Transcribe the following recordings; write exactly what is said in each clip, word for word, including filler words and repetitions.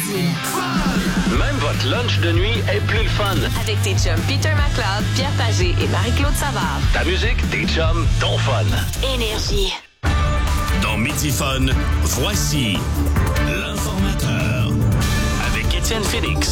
Énergie. Même votre lunch de nuit est plus le fun. Avec tes chums Peter McLeod, Pierre Pagé et Marie-Claude Savard. Ta musique, tes chums, ton fun. Énergie. Dans Midi Fun, voici l'informateur avec Étienne Félix.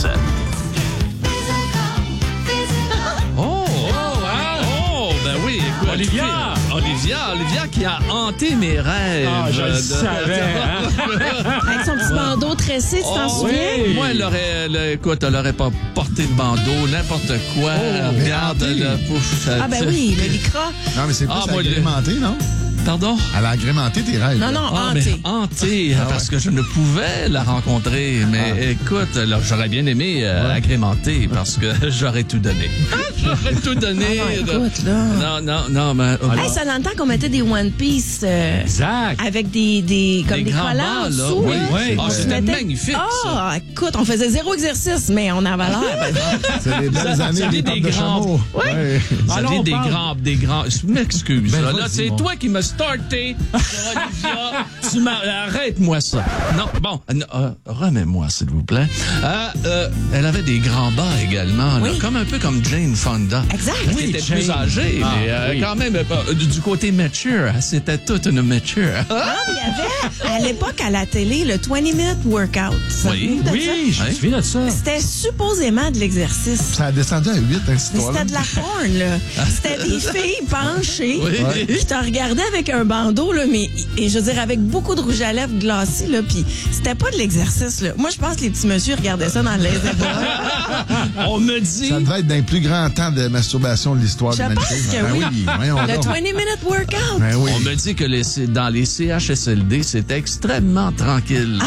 Oh! Oh, hein? Oh, ben oui, écoute. Olivia! Olivia, Olivia qui a hanté mes rêves. Ah, je le de- savais, hein? Avec son petit bandeau tressé, tu t'en Oh, souviens? oui. Moi, elle aurait, elle- écoute, elle aurait pas porté de bandeau, n'importe quoi. Oh, Regarde, mais le pouf. Ah ben oui, le lycra. Non, mais c'est plus Ah, moi, le- agrémenté, non? Pardon? Elle a agrémenté tes rêves. Non, là. non, Ah, hanté. mais hanté, parce que je ne pouvais la rencontrer. Mais Ah. écoute, là, j'aurais bien aimé euh, agrémenter parce que j'aurais tout donné. j'aurais tout donné. Ah non, écoute, là. Non, non, non, mais... Hey, ça dans le temps qu'on mettait des One Piece euh, Exact. avec des, des, comme Des des, grands collants bas, en là. dessous. Oui, là. oui. Ah, On c'était mettait- magnifique, ça. Ah, écoute, on faisait zéro exercice, mais on avait l'air. C'est les belles Ça- années ça des vient papes des de grands- chameau. Ouais. Ça Alors, vient on des parle- grands, des grands. Je m'excuse. Ben, là, vas-y, Là, c'est mon. toi qui m'as starté. sur Olivia. Tu m'as, arrête-moi ça. Non, bon, euh, remets-moi s'il vous plaît. Euh, euh, elle avait des grands bas également, là, Oui. comme un peu comme Jane Fonda. Exact. Elle Oui, était Jane. plus âgée, Ah, mais euh, oui. quand même euh, du, du côté mature. C'était toute une mature. Ah, il y avait à l'époque à la télé le vingt minute workout. Ça Oui, vous dit de Oui, ça? je me souviens de ça. C'était supposément de l'exercice. Ça a descendu à huit, hein, cette Mais histoire-là. c'était de la porn, là. C'était des filles penchées Oui. qui te regardaient avec un bandeau, là, mais, et je veux dire, avec beaucoup de rouge à lèvres glacé, là, puis c'était pas de l'exercice, là. Moi, je pense que les petits messieurs regardaient ça dans les ébats. On me dit... Ça devait être d'un plus grand temps de masturbation de l'histoire Je de pense l'humanité. que Ben oui. voyons Le donc. vingt minute workout. Ben oui. On me dit que les, dans les C H S L D, c'était extrêmement tranquille.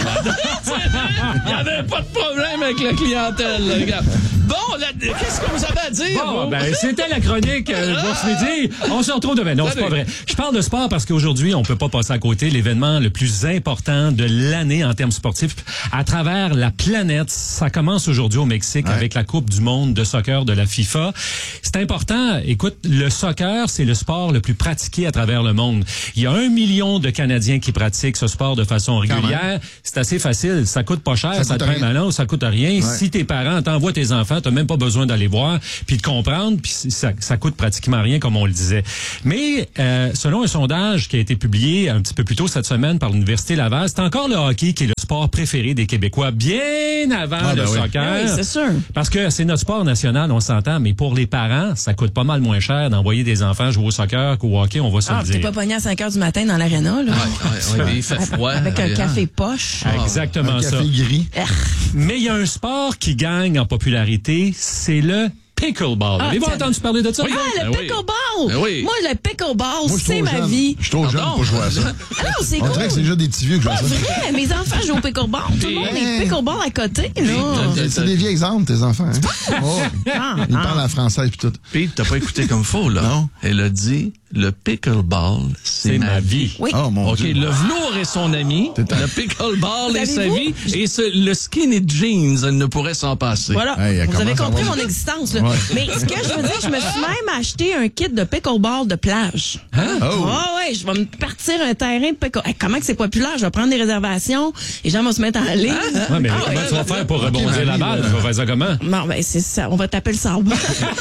Il n'y avait pas de problème avec la clientèle, là, gars. Bon, là, qu'est-ce que vous avez à dire? Bon, vous? ben, c'était la chronique euh, Bourse Midi. On se retrouve demain. Non, c'est Salut. pas vrai. Je parle de sport parce qu'aujourd'hui, on peut pas passer à côté l'événement le plus important de l'année en termes sportifs à travers la planète. Ça commence aujourd'hui au Mexique Ouais. avec la Coupe du monde de soccer de la FIFA. C'est important. Écoute, le soccer, c'est le sport le plus pratiqué à travers le monde. Il y a un million de Canadiens qui pratiquent ce sport de façon régulière. C'est assez facile. Ça coûte pas cher. Ça Ça, coûte te prend rien. un an, ça coûte rien. Ouais. Si tes parents t'envoient tes enfants, t'as même pas besoin d'aller voir puis de comprendre, puis ça, ça coûte pratiquement rien comme on le disait. Mais euh, selon un sondage qui a été publié un petit peu plus tôt cette semaine par l'Université Laval, c'est encore le hockey qui est le sport préféré des Québécois, bien avant Ah, le ben oui. soccer. Oui, c'est sûr. Parce que c'est notre sport national, on s'entend, mais pour les parents, ça coûte pas mal moins cher d'envoyer des enfants jouer au soccer qu'au hockey, on va se Ah, le t'es dire. pas pogné à cinq heures du matin dans l'aréna, là. Ouais, ouais, ouais, il fait froid. Avec un hein. café poche. Exactement Un ça. café gris. Mais il y a un sport qui gagne en popularité, c'est le pickleball. Avez-vous tiens. entendu parler de ça? Oui. Ah, le Ben oui. pickleball! Ben oui. Moi, le pickleball, Moi, je suis c'est trop ma jeune. vie. Je suis trop jeune Pardon? pour jouer à ça. Ah non, c'est On dirait que c'est cool. déjà des petits vieux que jouent à Pas ça. vrai, mes enfants jouent au pickleball. Tout le monde Hey. est pickleball à côté, là. C'est- C'est des vieilles exemples, tes enfants. Hein? Oh, Ah, ils ah. parlent en français et tout. Pete, t'as pas écouté comme faux, là. Non. Elle a dit, le pickleball, c'est ma vie. Oui. Oh mon OK, Dieu. le velours est son ami, C'est un- le pickleball est sa Savez-vous? vie, et ce- le skinny jeans, elle ne pourrait s'en passer. Voilà, Hey, elle vous avez commence à compris avoir- mon existence. Là. Ouais. Mais ce que je veux dire, je me suis même acheté un kit de pickleball de plage. Hein? Oh. Ah ouais, je vais me partir un terrain de pickleball. Hey, comment que c'est populaire? Je vais prendre des réservations, les gens vont se mettre en ligne. Ouais, mais Ah comment ouais. tu vas faire pour rebondir Marie, la balle? là. Tu vas faire ça comment? Bon, ben c'est ça, on va taper le sable.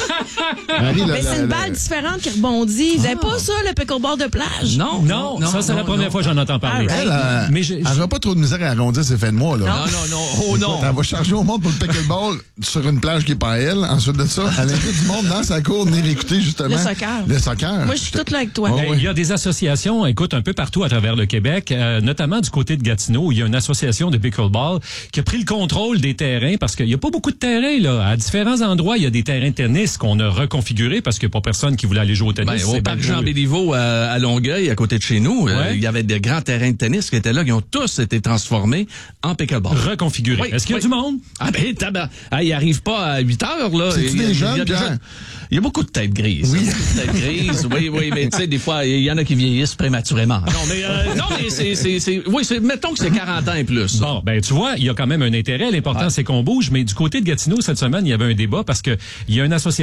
Marie, Mais la- c'est la- une la- balle différente qui rebondit. Vous avez pas ça, le pickleball de plage? Non, Non, ça c'est la première non. fois que j'en entends parler. Ah, Elle, elle, Mais je- elle n'aura pas trop de misère à arrondir ses fins de mois, là. Non, non, non. Oh non. Elle va charger au monde pour le pickleball sur une plage qui n'est pas à elle. Ensuite de ça, elle invite du monde dans sa cour venir écouter justement Le soccer. Le soccer. Moi, je suis toute là avec toi. Oh, Ben, oui. il y a des associations, écoute, un peu partout à travers le Québec, euh, notamment du côté de Gatineau, où il y a une association de pickleball qui a pris le contrôle des terrains parce qu'il n'y a pas beaucoup de terrains, là. À différents endroits, il y a des terrains de tennis qu'on a reconfigurés parce qu'il n'y a pas personne qui voulait aller jouer au tennis. Ben, au C'est parc bien Jean joué. Béliveau à, à Longueuil, à côté de chez nous, euh, Ouais. il y avait des grands terrains de tennis qui étaient là, qui ont tous été transformés en pickleball. Reconfigurés. Oui, Est-ce qu'il y a oui. du monde? Ah ben, tabac. Ah, il arrive pas à huit heures, là. C'est-tu Il y a- des il y a jeunes, des Pierre? jeunes. Il y a beaucoup de têtes grises. Oui. Il y a beaucoup de têtes grises. Oui, oui, mais tu sais, des fois, il y en a qui vieillissent prématurément. Non, mais, euh, non, mais c'est, c'est, c'est, oui, c'est, mettons que c'est quarante ans et plus. Bon, ben tu vois, il y a quand même un intérêt. L'important, c'est qu'on bouge. Mais du côté de Gatineau, cette semaine, il y avait un débat parce que il y a une association qui a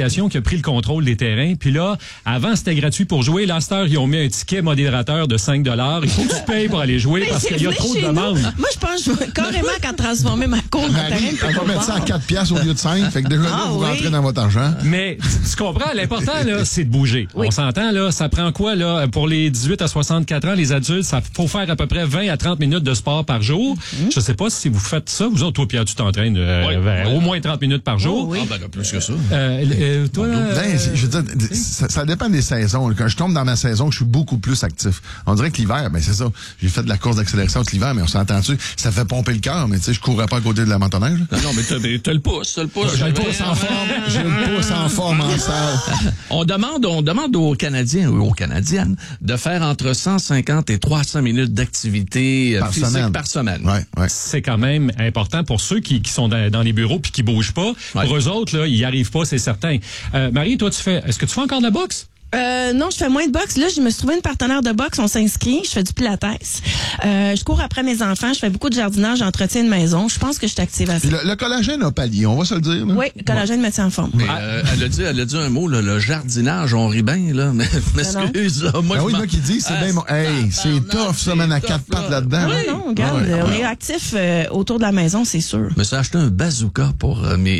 pris le contrôle des terrains. Puis là, avant, c'était gratuit pour jouer. Là, à cette heure, ils ont mis un ticket modérateur de cinq dollars. Il faut que tu payes pour aller jouer parce qu'il y a trop de demandes. Moi, je pense que je vais carrément qu'à transformer ma cour en terrain. On va mettre ça à quatre piastres au lieu de cinq. Fait que déjà, Ah, là, vous oui. rentrez dans votre argent. Mais tu, tu comprends, l'important, là, c'est de bouger. Oui. On s'entend, là, ça prend quoi, là? Pour les dix-huit à soixante-quatre ans, les adultes, ça faut faire à peu près vingt à trente minutes de sport par jour. Mm-hmm. Je sais pas si vous faites ça. Vous autres, toi, Pierre, tu t'entraînes euh, Oui, vers oui. au moins trente minutes par jour. Oh, oui. Ah, ben, là, plus que ça. Euh, euh, toi, Ben, euh, c'est- je veux dire, ça, ça dépend des saisons. Quand je tombe dans ma saison, je suis beaucoup plus actif. On dirait que l'hiver, ben c'est ça. J'ai fait de la course d'accélération tout l'hiver, mais on s'entend dessus. Ça fait pomper le cœur, mais tu sais, je courrais pas à côté de la motoneige. Non, non, mais t'as, t'as le pouce, t'as le pouce. J'ai le pouce en forme. J'ai le pouce en forme en salle. On demande, on demande aux Canadiens ou aux Canadiennes de faire entre cent cinquante et trois cents minutes d'activité euh, Par physique semaine. par semaine. Ouais, ouais. c'est quand même important pour ceux qui, qui sont dans, dans les bureaux puis qui bougent pas. Ouais. Pour eux autres, là, ils y arrivent pas, c'est certain. Euh, Marie, toi, tu fais, est-ce que tu fais encore de la boxe? Euh, non, je fais moins de boxe. Là, je me suis trouvé une partenaire de boxe. On s'inscrit. Je fais du pilates. Euh, je cours après mes enfants. Je fais beaucoup de jardinage, j'entretiens une maison. Je pense que je suis active à ça. Puis le, le collagène a pallié, on va se le dire. Là. Oui, collagène me tient en forme. Mais, euh, elle a dit, elle a dit un mot, là, le jardinage, on rit bien, là. Mais, m'excuse, là. Moi, Ben je oui, il y en m'en- a qui disent, c'est Ah, bien bon. Hey, c'est tabarnak, tough, ça, man, à c'est quatre tough, pattes là. là-dedans. Ah non, regarde, Ouais, euh, on ouais. est actifs euh, autour de la maison, c'est sûr. Je me suis acheté un bazooka pour euh, mes...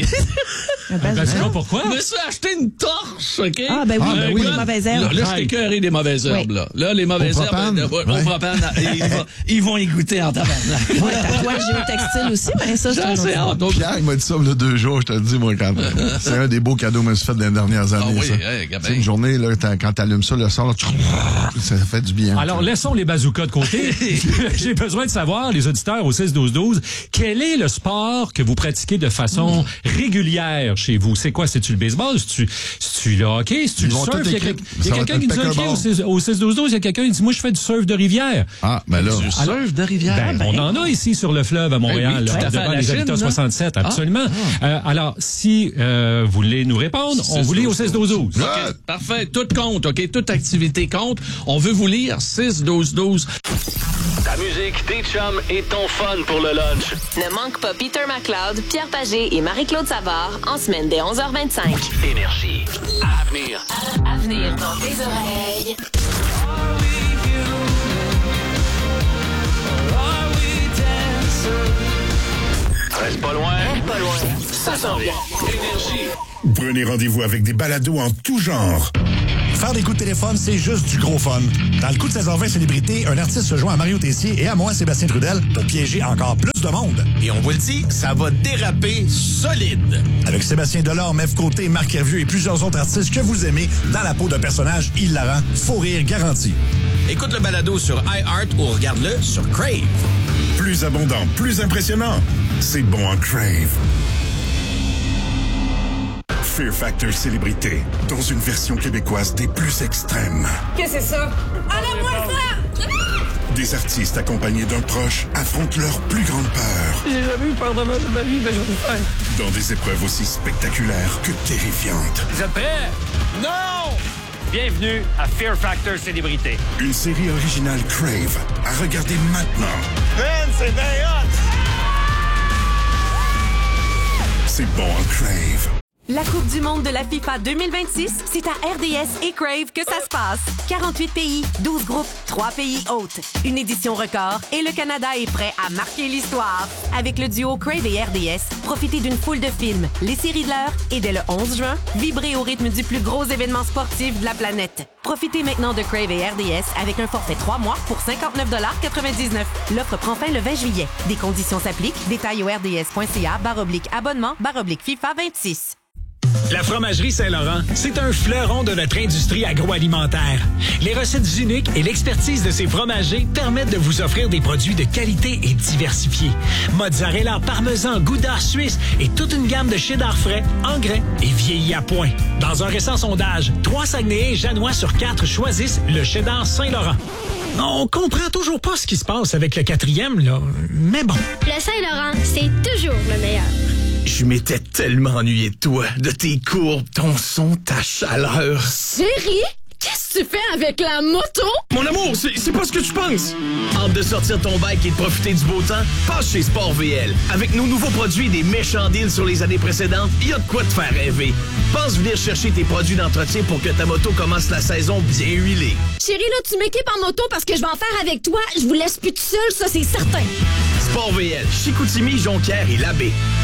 Un bazooka. Ben, sinon, pourquoi? Je me suis acheté une torche, OK? Ah, ben oui, Ah, ben pour oui. les mauvaises herbes. Là, là, je t'ai écœuré des mauvaises herbes, là. Là, les mauvaises Au herbes, propane? euh, ouais, Ouais. au propane, ils, vont, ils vont y goûter en tabarnak. Ouais, tatouage géotextile aussi, mais ça, c'est un J'en autre sais chose. hâte. Donc, Pierre il m'a dit ça il y a deux jours, je te le dis, moi, quand c'est un des beaux cadeaux que je me suis fait dans les dernières années. Ah oui, ça. hey, Gabin. C'est une journée, là, t'as- quand t'allumes ça le soir, ça fait du bien. Alors, laissons les bazookas de côté. J'ai besoin de savoir, les auditeurs au six douze douze, quel est le sport que vous pratiquez de façon régulière chez vous? C'est quoi? C'est-tu le baseball? C'est-tu, c'est-tu le hockey? C'est-tu Ils le vont surf? tout Il y a, écrire. quel- il y Ça a va quelqu'un être qui nous a écrit pickleball. au six- au six douze douze, il y a quelqu'un qui dit, moi, je fais du surf de rivière. Ah, ben là. Du surf de rivière. Ben, on en a ici sur le fleuve à Montréal, Ben oui, tout là, à fait, devant à la les Chine, habitats là. soixante-sept, absolument. Euh, alors, si euh, vous voulez nous répondre, on vous lit au six douze douze. OK, parfait. Tout compte, OK? Toute activité compte. On veut vous lire six douze douze. Ta musique, tes chums et ton fun pour le lunch. Ne manque pas Peter McLeod, Pierre Pagé et Marie-Claude Savard en semaine dès onze heures vingt-cinq. Énergie. À venir. À venir dans tes oreilles. Reste pas loin. Pas loin. Ça s'en vient. Énergie. Prenez rendez-vous avec des balados en tout genre. Faire des coups de téléphone, c'est juste du gros fun. Dans le coup de seize heures vingt célébrité, un artiste se joint à Mario Tessier et à moi, Sébastien Trudel, pour piéger encore plus de monde. Et on vous le dit, ça va déraper solide. Avec Sébastien Delorme, Mève Côté, Marc Hervieux et plusieurs autres artistes que vous aimez dans la peau d'un personnage hilarant, faux rire garanti. Écoute le balado sur iHeart ou regarde-le sur Crave. Plus abondant, plus impressionnant. C'est bon en Crave. Fear Factor Célébrité, dans une version québécoise des plus extrêmes. Qu'est-ce que c'est ça? Enlève-moi ça! Des artistes accompagnés d'un proche affrontent leur plus grande peur. J'ai jamais eu peur de ma vie, mais je vais le faire. Dans des épreuves aussi spectaculaires que terrifiantes. Vous êtes prêts? Non! Bienvenue à Fear Factor Célébrité. Une série originale Crave à regarder maintenant. Man, c'est bien hot! C'est bon en Crave. La Coupe du monde de la FIFA deux mille vingt-six, c'est à R D S et Crave que ça se passe. quarante-huit pays, douze groupes, trois pays hôtes. Une édition record et le Canada est prêt à marquer l'histoire. Avec le duo Crave et R D S, profitez d'une foule de films, les séries de l'heure et dès le onze juin, vibrez au rythme du plus gros événement sportif de la planète. Profitez maintenant de Crave et R D S avec un forfait trois mois pour cinquante-neuf quatre-vingt-dix-neuf. L'offre prend fin le vingt juillet. Des conditions s'appliquent. Détails au rds.ca barre oblique abonnement barre oblique FIFA vingt-six. La Fromagerie Saint-Laurent, c'est un fleuron de notre industrie agroalimentaire. Les recettes uniques et l'expertise de ses fromagers permettent de vous offrir des produits de qualité et diversifiés. Mozzarella, parmesan, gouda, suisse et toute une gamme de cheddar frais, en grains et vieillis à point. Dans un récent sondage, trois Saguenayens janois sur quatre choisissent le cheddar Saint-Laurent. On comprend toujours pas ce qui se passe avec le quatrième, là, mais bon. Le Saint-Laurent, c'est toujours le meilleur. Je m'étais tellement ennuyé de toi, de tes courbes, ton son, ta chaleur. Chérie, Qu'est-ce que tu fais avec la moto? Mon amour, c'est c'est pas ce que tu penses. Hâte de sortir ton bike et de profiter du beau temps? Passe chez Sport V L. Avec nos nouveaux produits et des méchants deals sur les années précédentes, il y a de quoi te faire rêver. Pense venir chercher tes produits d'entretien pour que ta moto commence la saison bien huilée. Chérie, là, tu m'équipes en moto parce que je vais en faire avec toi. Je vous laisse plus tout seul, ça, c'est certain. Sport V L, Chicoutimi, Jonquière et Labbé.